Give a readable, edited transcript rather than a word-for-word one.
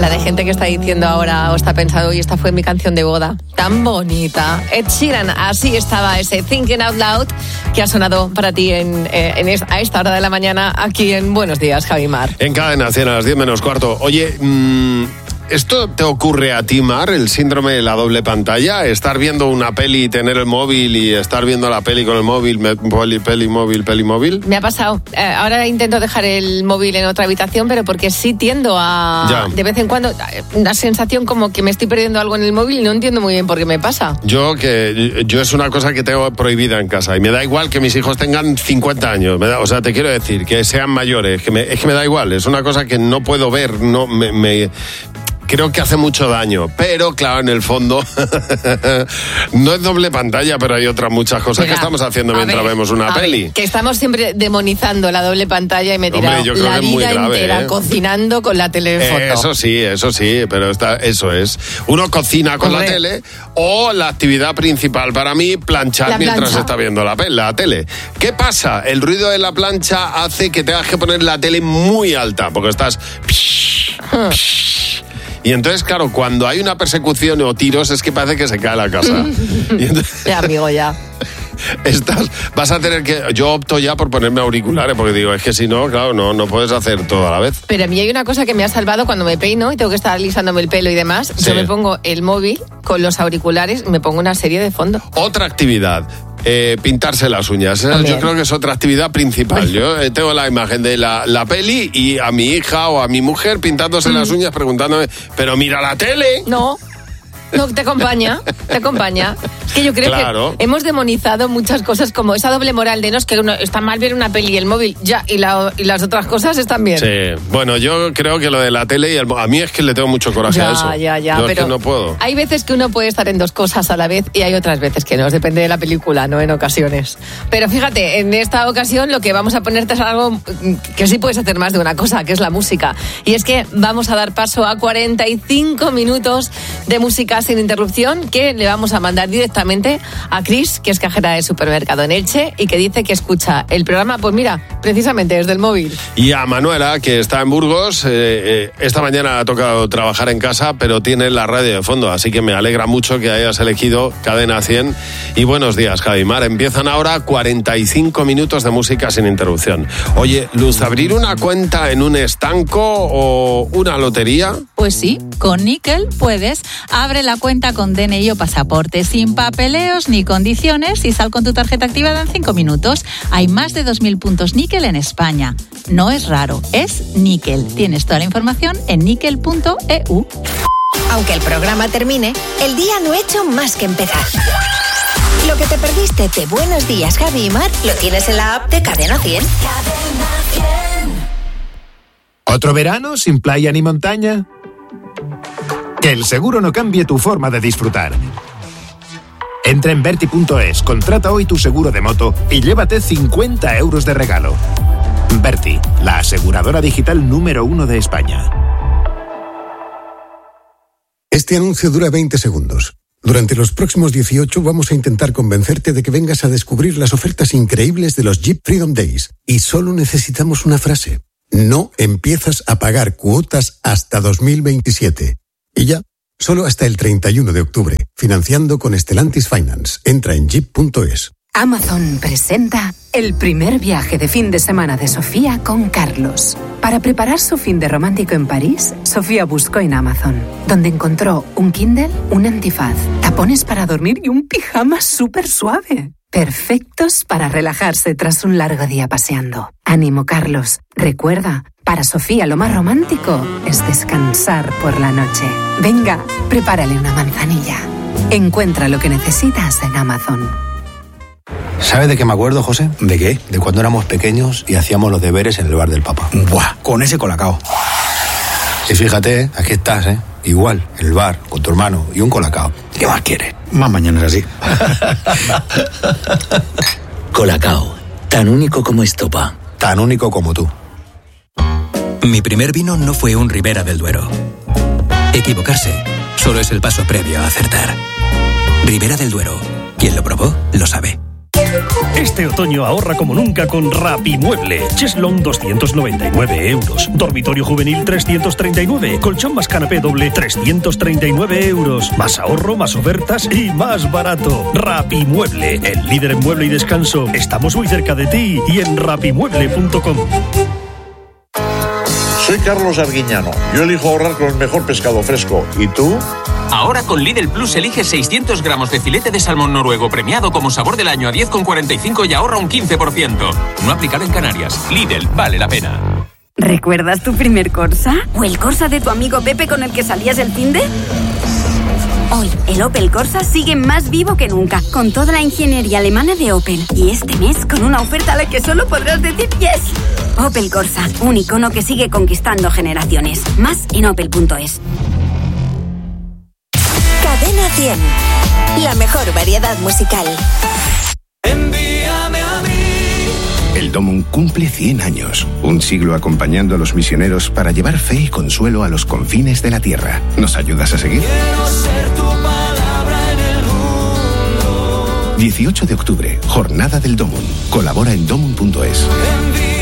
La de gente que está diciendo ahora o está pensando, oye, esta fue mi canción de boda. Tan bonita. Ed Sheeran, así estaba ese Thinking Out Loud que ha sonado para ti a esta hora de la mañana aquí en Buenos Días, Javi Mar. En Cadena 100 a las 10 menos cuarto. Oye, ¿esto te ocurre a ti, Mar, el síndrome de la doble pantalla? Estar viendo una peli y tener el móvil y estar viendo la peli con el móvil, peli móvil. Me ha pasado. Ahora intento dejar el móvil en otra habitación, pero porque sí tiendo a, de vez en cuando, una sensación como que me estoy perdiendo algo en el móvil y no entiendo muy bien por qué me pasa. Yo es una cosa que tengo prohibida en casa y me da igual que mis hijos tengan 50 años. O sea, te quiero decir, que sean mayores, es que me da igual. Es una cosa que no puedo ver, no creo que hace mucho daño, pero claro, en el fondo no es doble pantalla, pero hay otras muchas cosas que estamos haciendo mientras vemos una peli. Que estamos siempre demonizando la doble pantalla y me he tirado la vida entera cocinando con la tele de fondo. Eso sí, pero eso es. Uno cocina con la tele o la actividad principal para mí, planchar mientras está viendo la tele. ¿Qué pasa? El ruido de la plancha hace que tengas que poner la tele muy alta, porque estás... Y entonces, claro, cuando hay una persecución o tiros es que parece que se cae la casa. Y entonces, ya, amigo, ya. Vas a tener que... Yo opto ya por ponerme auriculares, porque digo, es que si no, claro, no puedes hacer todo a la vez. Pero a mí hay una cosa que me ha salvado cuando me peino y tengo que estar alisándome el pelo y demás. Sí. Yo me pongo el móvil con los auriculares y me pongo una serie de fondo. Otra actividad. Pintarse las uñas. Yo creo que es otra actividad principal. Yo tengo la imagen de la peli y a mi hija o a mi mujer pintándose las uñas preguntándome, pero mira la tele. No, te acompaña. Es que yo creo que hemos demonizado muchas cosas, como esa doble moral de no, es que está mal ver una peli y el móvil, ya, y las otras cosas están bien. Sí, bueno, yo creo que lo de la tele y a mí es que le tengo mucho coraje a eso. Ya, yo pero es que no puedo. Hay veces que uno puede estar en dos cosas a la vez y hay otras veces que no, depende de la película, no en ocasiones. Pero fíjate, en esta ocasión lo que vamos a ponerte es algo que sí puedes hacer más de una cosa, que es la música. Y es que vamos a dar paso a 45 minutos de música sin interrupción que le vamos a mandar directamente a Cris, que es cajera de supermercado en Elche y que dice que escucha el programa, pues mira, precisamente desde el móvil. Y a Manuela, que está en Burgos, esta mañana ha tocado trabajar en casa, pero tiene la radio de fondo, así que me alegra mucho que hayas elegido Cadena 100. Y buenos días, Javi Mar. Empiezan ahora 45 minutos de música sin interrupción. Oye, Luz, ¿abrir una cuenta en un estanco o una lotería? Pues sí, con Nickel puedes. Abre la cuenta con DNI o pasaporte, sin papeleos ni condiciones, y sal con tu tarjeta activada en 5 minutos. Hay más de 2.000 puntos Nickel en España. No es raro, es Nickel. Tienes toda la información en nickel.eu. Aunque el programa termine, el día no ha hecho más que empezar. Lo que te perdiste de Buenos Días, Javi y Mar, lo tienes en la app de Cadena 100. ¿Otro verano sin playa ni montaña? Que el seguro no cambie tu forma de disfrutar. Entra en Verti.es, contrata hoy tu seguro de moto y llévate 50 euros de regalo. Verti, la aseguradora digital número 1 de España. Este anuncio dura 20 segundos. Durante los próximos 18 vamos a intentar convencerte de que vengas a descubrir las ofertas increíbles de los Jeep Freedom Days. Y solo necesitamos una frase. No empiezas a pagar cuotas hasta 2027. Y ya, solo hasta el 31 de octubre, financiando con Stellantis Finance. Entra en jeep.es. Amazon presenta el primer viaje de fin de semana de Sofía con Carlos. Para preparar su fin de romántico en París, Sofía buscó en Amazon, donde encontró un Kindle, un antifaz, tapones para dormir y un pijama súper suave. Perfectos para relajarse tras un largo día paseando. Ánimo, Carlos. Recuerda, para Sofía lo más romántico es descansar por la noche. Venga, prepárale una manzanilla. Encuentra lo que necesitas en Amazon. ¿Sabe de qué me acuerdo, José? ¿De qué? De cuando éramos pequeños y hacíamos los deberes en el bar del Papa. ¡Buah! Con ese colacao. Y fíjate, aquí estás, ¿eh? Igual, en el bar, con tu hermano y un colacao. ¿Qué más quieres? Más mañanas así. Colacao, tan único como estopa. Tan único como tú. Mi primer vino no fue un Ribera del Duero. Equivocarse solo es el paso previo a acertar. Ribera del Duero. Quien lo probó, lo sabe. Este otoño ahorra como nunca con Rapimueble. Cheslong 299 euros. Dormitorio juvenil 339. Colchón más canapé doble 339 euros. Más ahorro, más ofertas y más barato. Rapimueble, el líder en mueble y descanso. Estamos muy cerca de ti y en rapimueble.com. Soy Carlos Arguiñano. Yo elijo ahorrar con el mejor pescado fresco. ¿Y tú? Ahora con Lidl Plus elige 600 gramos de filete de salmón noruego premiado como sabor del año a 10,45 y ahorra un 15%. No aplicado en Canarias. Lidl, vale la pena. ¿Recuerdas tu primer Corsa? ¿O el Corsa de tu amigo Pepe con el que salías el finde? Hoy, el Opel Corsa sigue más vivo que nunca, con toda la ingeniería alemana de Opel. Y este mes, con una oferta a la que solo podrás decir yes. Opel Corsa, un icono que sigue conquistando generaciones. Más en opel.es. Cadena 100. La mejor variedad musical. Envíame a mí. El Domum cumple 100 años. Un siglo acompañando a los misioneros para llevar fe y consuelo a los confines de la tierra. ¿Nos ayudas a seguir? Quiero ser tu palabra en el mundo. 18 de octubre, Jornada del Domum. Colabora en domum.es.